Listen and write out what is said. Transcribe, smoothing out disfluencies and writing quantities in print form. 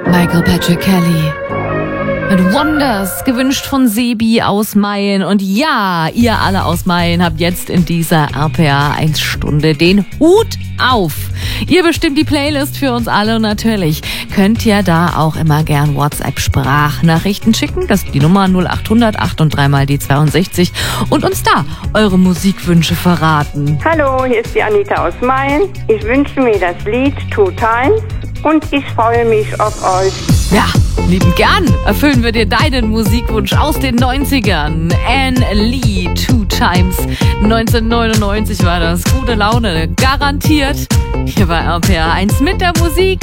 Michael Patrick Kelly mit Wonders, gewünscht von Sebi aus Mayen. Und ja, ihr alle aus Mayen habt jetzt in dieser RPA 1 Stunde den Hut auf. Ihr bestimmt die Playlist für uns alle und natürlich könnt ihr da auch immer gern WhatsApp-Sprachnachrichten schicken. Das ist die Nummer 0800 8 und 3 mal die 62 und uns da eure Musikwünsche verraten. Hallo, hier ist die Anita aus Mayen. Ich wünsche mir das Lied Two Times und ich freue mich auf euch. Ja, liebend gern erfüllen wir dir deinen Musikwunsch aus den 90ern. Anne Lee, Two Times. 1999 war das. Gute Laune, garantiert. Hier bei RPA 1 mit der Musik.